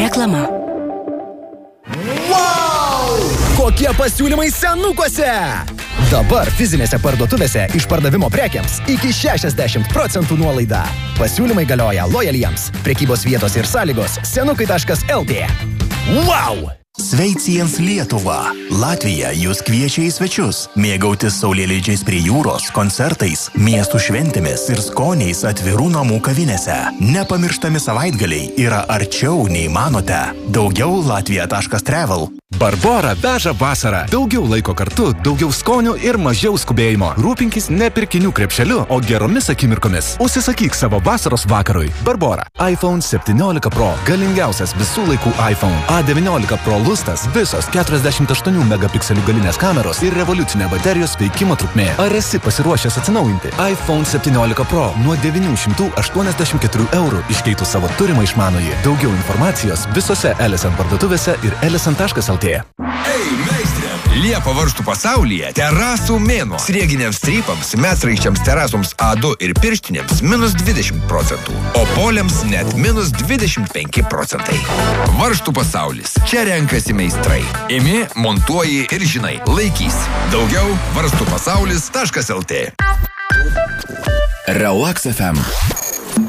Reklama. Wow! Kokie pasiūlymai senukuose? Dabar fizinėse parduotuvėse išpardavimo prekiams iki 60% nuolaida. Pasiūlymai galioja lojaliems. Prekybos vietos ir sąlygos senukai.lt. Wow! Sveiciens Lietuva! Latvija jūs kviečia į svečius, mėgautis saulėleidžiais prie jūros, koncertais, miestų šventėmis ir skoniais atvirų namų kavinėse. Nepamirštami savaitgaliai yra arčiau nei manote. Daugiau latvija.travel. Barbora veža vasarą. Daugiau laiko kartu, daugiau skonių ir mažiau skubėjimo. Rūpinkis ne pirkinių krepšeliu, o geromis akimirkomis. Užsisakyk savo vasaros vakarui. Barbora. iPhone 17 Pro. Galingiausias visų laikų iPhone. A19 Pro lustas. Visos 48 megapikselių galinės kameros ir revoliucinė baterijos veikimo trukmė. Ar esi pasiruošęs atsinaujinti? iPhone 17 Pro nuo 984 eurų iškeitų savo turimą išmanųjį. Daugiau informacijos visose LSN parduotuvėse ir lsn.lt. Ei, meistrė! Liepa varžtų pasaulyje terasų mėnuo. Srieginiams strypams, medsraiščiams terasoms A2 ir pirštinėms -20%, o poliams net -25%. Varžtų pasaulis. Čia renkasi meistrai. Imi, montuoji ir žinai, laikys. Daugiau varstupasaulis.lt. Relax FM.